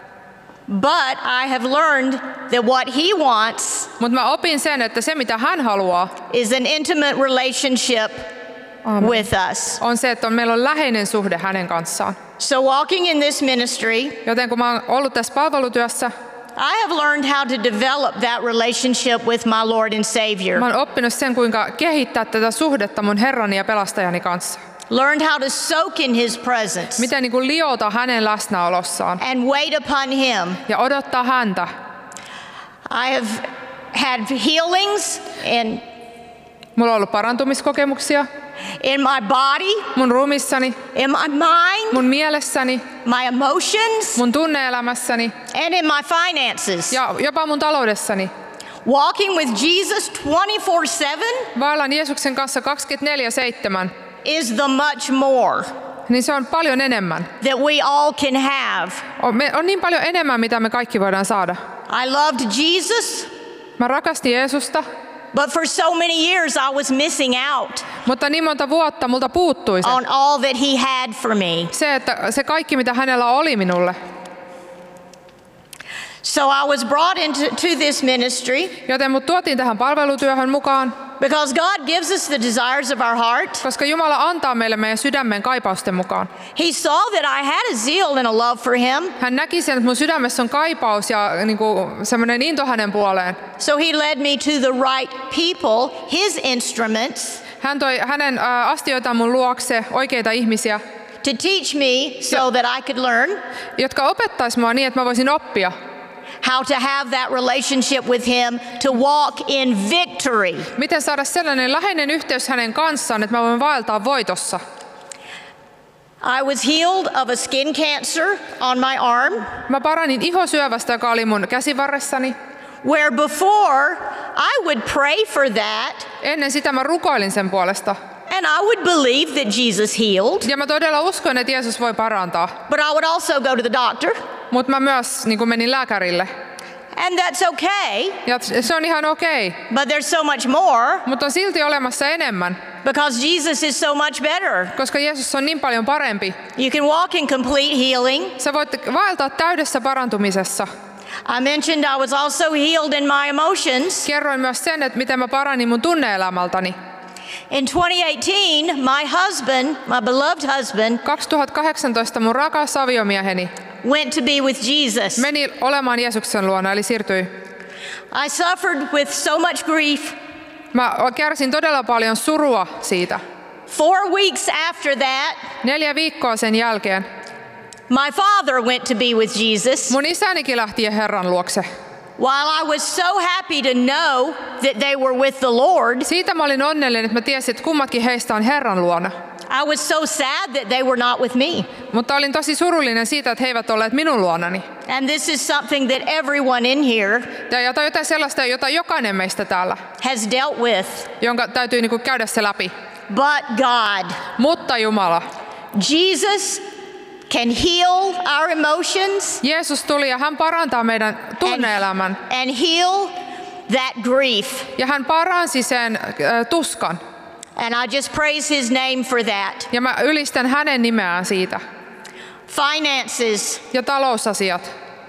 But I have learned that what he wants. Mutta mä opin sen, että se mitä hän haluaa is an intimate relationship with us. On se, että meillä on läheinen suhde hänen kanssaan. So walking in this ministry. Joten kun mä oon ollut tässä palvelutyössä. I have learned how to develop that relationship with my Lord and Savior. Mä oon oppinut sen, kuinka kehittää tätä suhdetta mun Herrani ja pelastajani kanssa. Learned how to soak in his presence. Miten niin kuin liota hänen läsnäolossaan. And wait upon him. Ja odottaa häntä. I have had healings and mulla on ollut parantumiskokemuksia. In my body. Mun ruumissani. In my mind. Mun mielessäni. My emotions. Mun tunne-elämässäni. And in my finances. Ja jopa mun taloudessani. Walking with Jesus 24/7. Vaellan Jeesuksen kanssa 24/7. Is the much more. Niin se on paljon enemmän. That we all can have. On niin paljon enemmän, mitä me kaikki voidaan saada. I loved Jesus. Mä rakastin Jeesusta. But for so many years I was missing out. Mutta niin monta vuotta multa puuttui se. On all that he had for me. Se kaikki mitä hänellä oli minulle. So I was brought into this ministry. Joten mut tuotiin tähän palvelutyöhön mukaan. Because God gives us the desires of our heart. Koska Jumala antaa meille meidän sydämen kaipausten mukaan. He saw that I had a zeal and a love for him. Hän näki sen, että mun sydämessä on kaipaus ja niinku semmoinen into hänen puoleen. So he led me to the right people, his instruments. Hän toi hänen astioitaan mun luokse, oikeita ihmisiä. To teach me so that I could learn. Jotka opettais mua niin, että mä voisin oppia. How to have that relationship with him to walk in victory. Miten saada sellainen läheinen yhteys hänen kanssaan, että mä voin vaeltaa voitossa. I was healed of a skin cancer on my arm. Mä paranin ihosyövästä, joka oli mun käsivarressani. Where before I would pray for that. Ennen sitä mä rukoilin sen puolesta. And I would believe that Jesus healed. Ja mä todella uskon, että Jeesus voi parantaa. But I would also go to the doctor. Mutta mä myös menin lääkärille. And that's okay. Ja se on ihan okei. But there's so much more. Mutta on silti olemassa enemmän. Because Jesus is so much better. Koska Jeesus on niin paljon parempi. You can walk in complete healing. Sä voit vaeltaa täydessä parantumisessa. I mentioned I was also healed in my emotions. Kerroin myös sen, että miten mä paranin mun tunne-elämältäni. In 2018, my husband, my beloved husband, 2018 mun rakas aviomieheni went to be with Jesus. meni olemaan Jeesuksen luona, eli siirtyi. I suffered with so much grief. Mä kärsin todella paljon surua siitä. 4 weeks after that, 4 viikkoa sen jälkeen my father went to be with Jesus. mun isänikin lähti Herran luokse. While I was so happy to know that they were with the Lord, siitä mä olin onnellinen, että mä tiesin, että kummatkin heistä on Herran luona. I was so sad that they were not with me. Mutta olin tosi surullinen siitä, että he eivät olleet minun luonani. And this is something that everyone in here Ja jotain sellaista, jota jokainen meistä täällä, has dealt with. jonka täytyy käydä se läpi. But God, Mutta Jumala, Jesus can heal our emotions. Jeesus tuli ja hän parantaa meidän tunne-elämän. And heal that grief. Ja hän paransi sen tuskan. And I just praise his name for that. Ja mä ylistän hänen nimeään siitä. Finances. Ja talousasiat.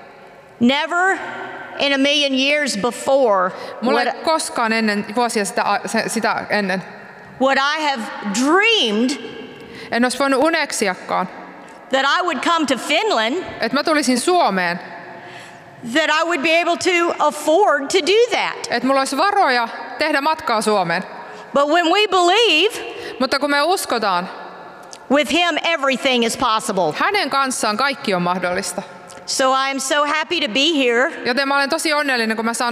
Never in a million years before Mulla ei koskaan ennen vuosia sitä ennen. would I have dreamed En olisi voinut uneksiakaan, that I would come to Finland, että mä tulisin Suomeen, that I would be able to afford to do that. että mulla olisi varoja tehdä matkaa Suomeen. But when we believe, Mutta kun me uskotaan, with him everything is possible. hänen kanssaan kaikki on mahdollista. So I am so happy to be here. Joten mä olen tosi onnellinen, kun mä saan